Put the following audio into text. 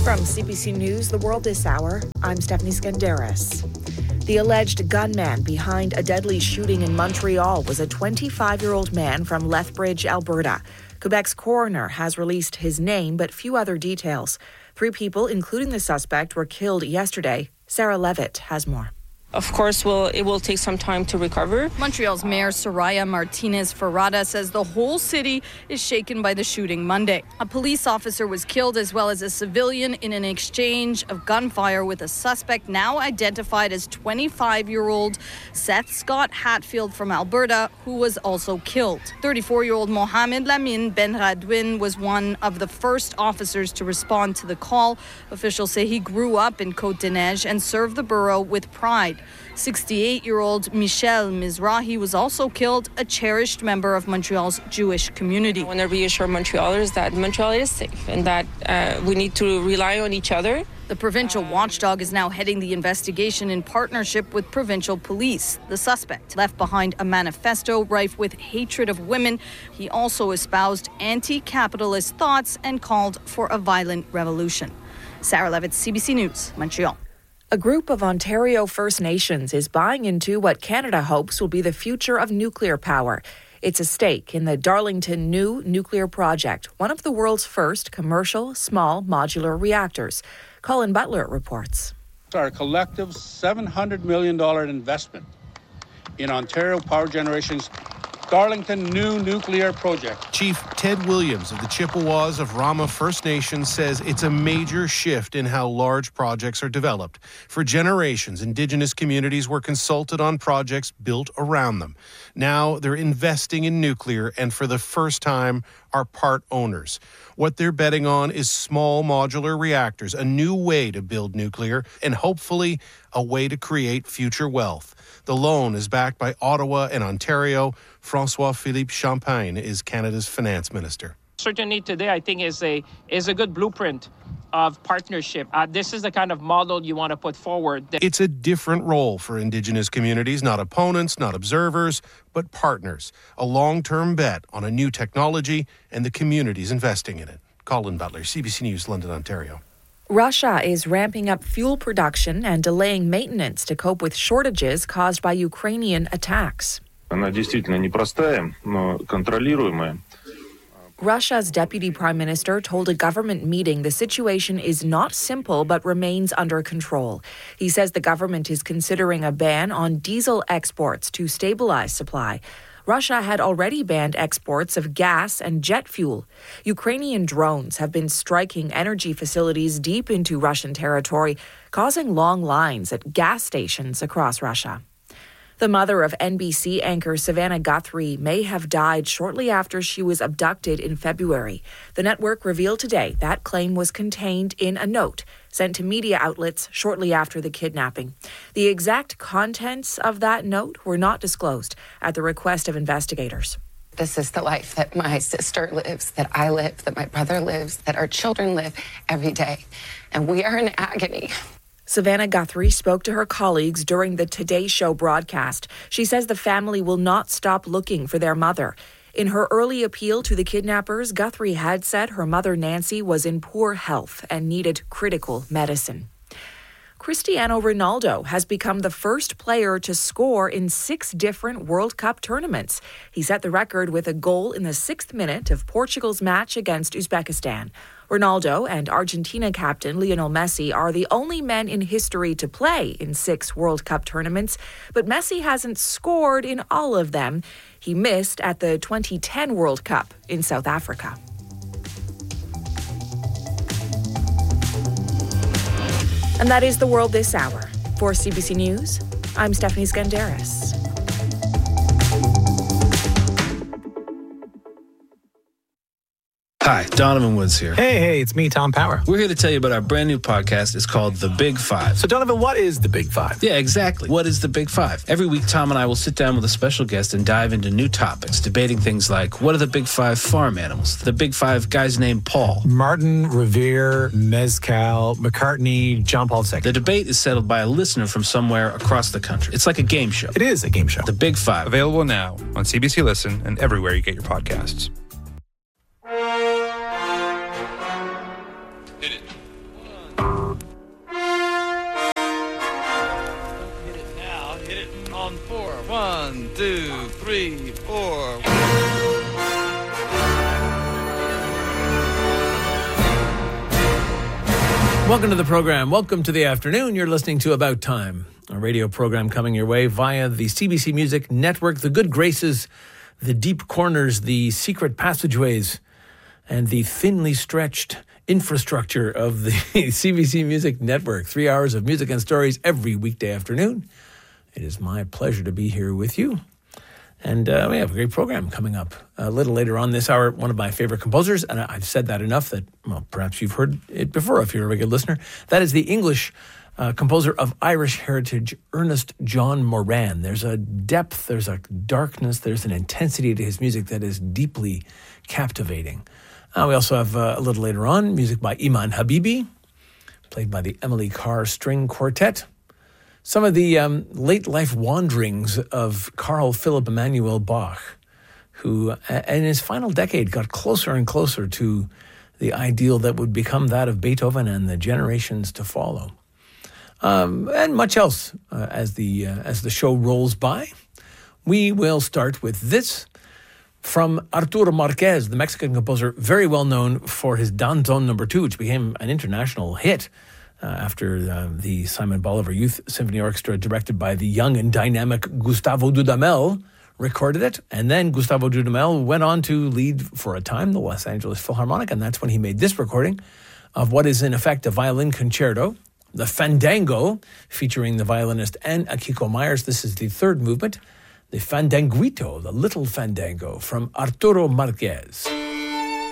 From CBC News, The World This Hour, I'm Stephanie Skandaris. The alleged gunman behind a deadly shooting in Montreal was a 25-year-old man from Lethbridge, Alberta. Quebec's coroner has released his name, but few other details. 3 people, including the suspect, were killed yesterday. Sarah Levitt has more. Of course, it will take some time to recover. Montreal's Mayor Soraya Martinez-Ferrada says the whole city is shaken by the shooting Monday. A police officer was killed as well as a civilian in an exchange of gunfire with a suspect now identified as 25-year-old Seth Scott Hatfield from Alberta, who was also killed. 34-year-old Mohamed Lamine Ben Radwin was one of the first officers to respond to the call. Officials say he grew up in Côte-des-Neiges and served the borough with pride. 68-year-old Michel Mizrahi was also killed, a cherished member of Montreal's Jewish community. I want to reassure Montrealers that Montreal is safe and that we need to rely on each other. The provincial watchdog is now heading the investigation in partnership with provincial police. The suspect left behind a manifesto rife with hatred of women. He also espoused anti-capitalist thoughts and called for a violent revolution. Sarah Levitt, CBC News, Montreal. A group of Ontario First Nations is buying into what Canada hopes will be the future of nuclear power. It's a stake in the Darlington New nuclear project, one of the world's first commercial small modular reactors. Colin Butler reports. Our collective $700 million investment in Ontario Power Generation's Darlington New nuclear project. Chief Ted Williams of the Chippewas of Rama First Nation says it's a major shift in how large projects are developed. For generations, Indigenous communities were consulted on projects built around them. Now they're investing in nuclear and for the first time are part owners. What they're betting on is small modular reactors, a new way to build nuclear, and hopefully a way to create future wealth. The loan is backed by Ottawa and Ontario. François-Philippe Champagne is Canada's finance minister. Certainly today, I think, is a good blueprint of partnership. This is the kind of model you want to put forward. It's a different role for Indigenous communities, not opponents, not observers, but partners. A long-term bet on a new technology and the communities investing in it. Colin Butler, CBC News, London, Ontario. Russia is ramping up fuel production and delaying maintenance to cope with shortages caused by Ukrainian attacks. Она действительно непростая, но контролируемая. Russia's deputy prime minister told a government meeting the situation is not simple but remains under control. He says the government is considering a ban on diesel exports to stabilize supply. Russia had already banned exports of gas and jet fuel. Ukrainian drones have been striking energy facilities deep into Russian territory, causing long lines at gas stations across Russia. The mother of NBC anchor Savannah Guthrie may have died shortly after she was abducted in February. The network revealed today that claim was contained in a note sent to media outlets shortly after the kidnapping. The exact contents of that note were not disclosed at the request of investigators. This is the life that my sister lives, that I live, that my brother lives, that our children live every day. And we are in agony. Savannah Guthrie spoke to her colleagues during the Today Show broadcast. She says the family will not stop looking for their mother. In her early appeal to the kidnappers, Guthrie had said her mother Nancy was in poor health and needed critical medicine. Cristiano Ronaldo has become the first player to score in 6 different World Cup tournaments. He set the record with a goal in the 6th minute of Portugal's match against Uzbekistan. Ronaldo and Argentina captain Lionel Messi are the only men in history to play in 6 World Cup tournaments, but Messi hasn't scored in all of them. He missed at the 2010 World Cup in South Africa. And that is The World This Hour. For CBC News, I'm Stephanie Skandaris. Hi, Donovan Woods here. Hey, it's me, Tom Power. We're here to tell you about our brand new podcast. It's called The Big Five. So, Donovan, what is The Big Five? Yeah, exactly. What is The Big Five? Every week, Tom and I will sit down with a special guest and dive into new topics, debating things like, what are the Big Five farm animals? The Big Five guys named Paul. Martin, Revere, Mezcal, McCartney, John Paul II. The debate is settled by a listener from somewhere across the country. It's like a game show. It is a game show. The Big Five. Available now on CBC Listen and everywhere you get your podcasts. 2, 3, 4. Welcome to the program. Welcome to the afternoon. You're listening to About Time, a radio program coming your way via the CBC Music Network, the good graces, the deep corners, the secret passageways, and the thinly stretched infrastructure of the CBC Music Network. 3 hours of music and stories every weekday afternoon. It is my pleasure to be here with you. And we have a great program coming up a little later on this hour. One of my favorite composers, and I've said that enough that, well, perhaps you've heard it before if you're a regular listener. That is the English composer of Irish heritage, Ernest John Moran. There's a depth, there's a darkness, there's an intensity to his music that is deeply captivating. We also have a little later on music by Iman Habibi, played by the Emily Carr String Quartet. Some of the late life wanderings of Carl Philipp Emanuel Bach, who in his final decade got closer and closer to the ideal that would become that of Beethoven and the generations to follow. And much else as the show rolls by. We will start with this from Arturo Marquez, the Mexican composer, very well known for his Danzón No. 2, which became an international hit after the Simon Bolivar Youth Symphony Orchestra, directed by the young and dynamic Gustavo Dudamel, recorded it. And then Gustavo Dudamel went on to lead for a time the Los Angeles Philharmonic, and that's when he made this recording of what is in effect a violin concerto, the Fandango, featuring the violinist Anne Akiko Myers. This is the third movement, the Fandanguito, the Little Fandango, from Arturo Marquez.